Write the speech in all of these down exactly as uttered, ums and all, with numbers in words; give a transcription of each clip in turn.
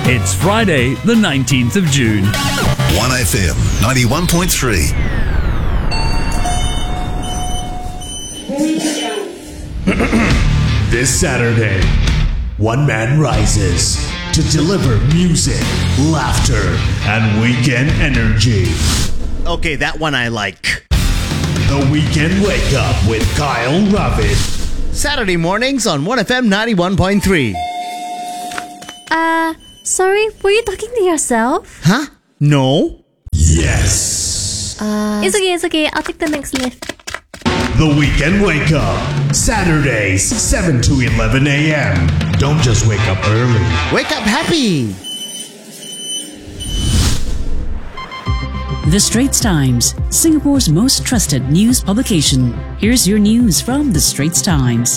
It's Friday, the nineteenth of June. one F M ninety-one point three. This Saturday, one man rises to deliver music, laughter, and weekend energy. Okay, that one I like. The Weekend Wake Up with Kyle Ravid. Saturday mornings on one F M ninety-one point three. Uh, sorry, were you talking to yourself? Huh? No? Yes. Uh, it's okay, it's okay. I'll take the next lift. The Weekend Wake Up. Saturdays, seven to eleven a.m. Don't just wake up early. Wake up happy! The Straits Times, Singapore's most trusted news publication. Here's your news from The Straits Times.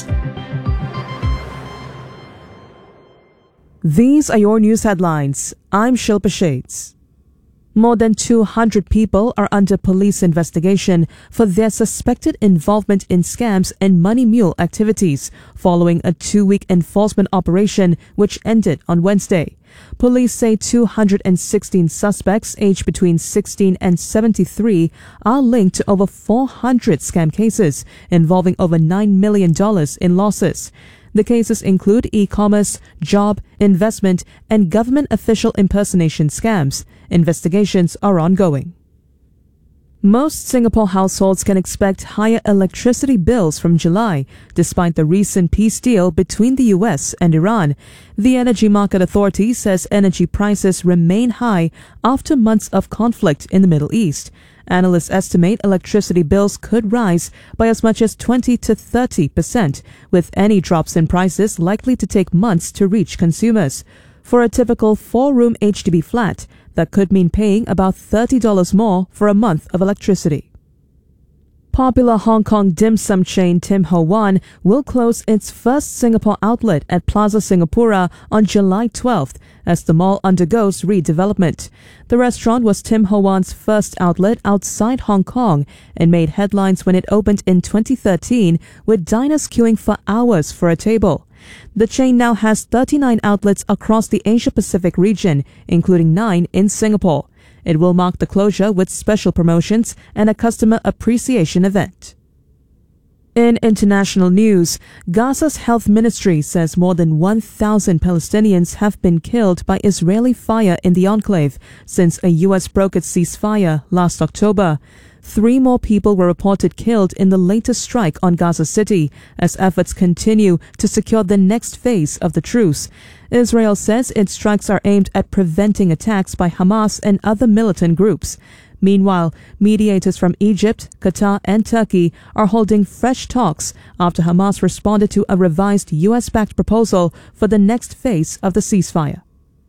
These are your news headlines. I'm Shilpa Shades. More than two hundred people are under police investigation for their suspected involvement in scams and money mule activities following a two-week enforcement operation which ended on Wednesday. Police say two hundred sixteen suspects aged between sixteen and seventy-three are linked to over four hundred scam cases involving over nine million dollars in losses. The cases include e-commerce, job, investment, and government official impersonation scams. Investigations are ongoing. Most Singapore households can expect higher electricity bills from July, despite the recent peace deal between the U S and Iran. The Energy Market Authority says energy prices remain high after months of conflict in the Middle East. Analysts estimate electricity bills could rise by as much as twenty to thirty percent, with any drops in prices likely to take months to reach consumers. For a typical four-room H D B flat, that could mean paying about thirty dollars more for a month of electricity. Popular Hong Kong dim sum chain Tim Ho Wan will close its first Singapore outlet at Plaza Singapura on July twelfth as the mall undergoes redevelopment. The restaurant was Tim Ho Wan's first outlet outside Hong Kong and made headlines when it opened in twenty thirteen, with diners queuing for hours for a table. The chain now has thirty-nine outlets across the Asia-Pacific region, including nine in Singapore. It will mark the closure with special promotions and a customer appreciation event. In international news, Gaza's health ministry says more than one thousand Palestinians have been killed by Israeli fire in the enclave since a U S brokered ceasefire last October. Three more people were reported killed in the latest strike on Gaza City as efforts continue to secure the next phase of the truce. Israel says its strikes are aimed at preventing attacks by Hamas and other militant groups. Meanwhile, mediators from Egypt, Qatar and Turkey are holding fresh talks after Hamas responded to a revised U S-backed proposal for the next phase of the ceasefire.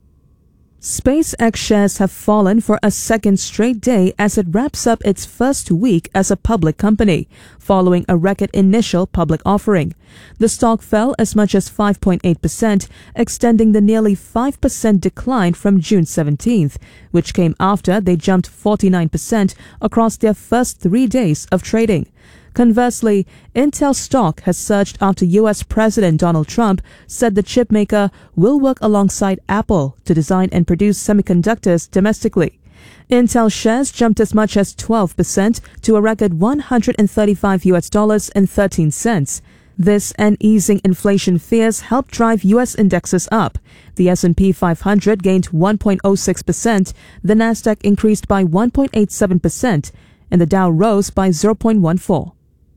SpaceX shares have fallen for a second straight day as it wraps up its first week as a public company, following a record initial public offering. The stock fell as much as five point eight percent, extending the nearly five percent decline from June seventeenth, which came after they jumped forty-nine percent across their first three days of trading. Conversely, Intel stock has surged after U S President Donald Trump said the chipmaker will work alongside Apple to design and produce semiconductors domestically. Intel shares jumped as much as twelve percent to a record one hundred thirty-five U S dollars and thirteen cents. This and easing inflation fears helped drive U S indexes up. The S and P five hundred gained one point zero six percent, the Nasdaq increased by one point eight seven percent, and the Dow rose by zero point one four.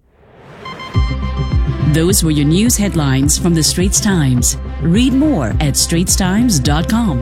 Those were your news headlines from The Straits Times. Read more at straits times dot com.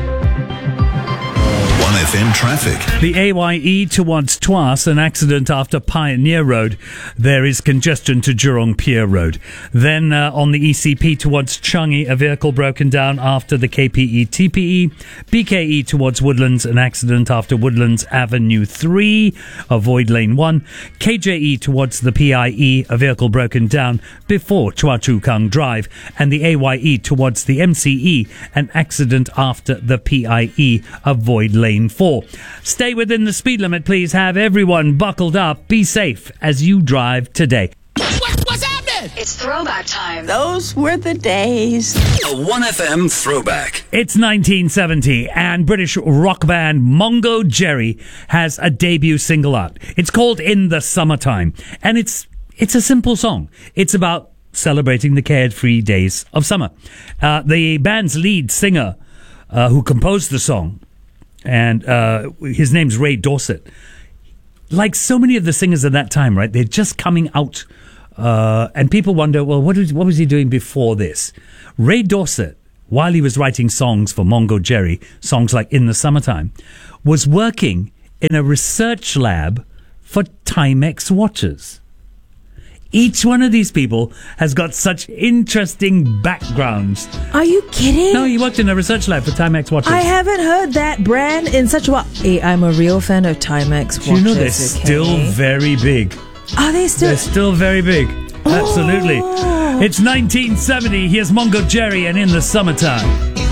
one F M traffic. The A Y E towards Tuas, an accident after Pioneer Road. There is congestion to Jurong Pier Road. Then uh, on the E C P towards Changi, a vehicle broken down after the K P E T P E. B K E towards Woodlands, an accident after Woodlands Avenue three. Avoid lane one. K J E towards the P I E, a vehicle broken down before Chua Chu Kang Drive. And the A Y E towards the M C E, an accident after the P I E. Avoid lane four. Stay within the speed limit, please. Have everyone buckled up. Be safe as you drive today. What, what's happening? It's throwback time. Those were the days. A one F M throwback. It's nineteen seventy, and British rock band Mongo Jerry has a debut single out. It's called In the Summertime, and it's it's a simple song. It's about celebrating the carefree days of summer. Uh, the band's lead singer, uh, who composed the song, and uh, his name's Ray Dorset. Like so many of the singers at that time, right? They're just coming out, uh, and people wonder, well, what was, what was he doing before this? Ray Dorset, while he was writing songs for Mongo Jerry, songs like In the Summertime, was working in a research lab for Timex watches. Each one of these people has got such interesting backgrounds. Are you kidding? No, he worked in a research lab for Timex watches. I haven't heard that brand in such a while. Hey, I'm a real fan of Timex watches. Do you know they're okay? still very big? Are they still? They're still very big. Oh. Absolutely. It's nineteen seventy. Here's Mongo Jerry and In the Summertime.